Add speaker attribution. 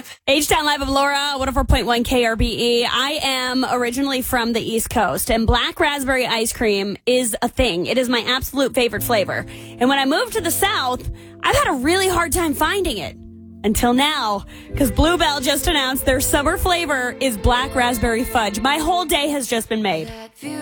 Speaker 1: H-Town Live of Laura, 104.1 KRBE. I am originally from the East Coast, and black raspberry ice cream is a thing. It is my absolute favorite flavor. And when I moved to the South, I've had a really hard time finding it. Until now, because Bluebell just announced their summer flavor is black raspberry fudge. My whole day has just been made.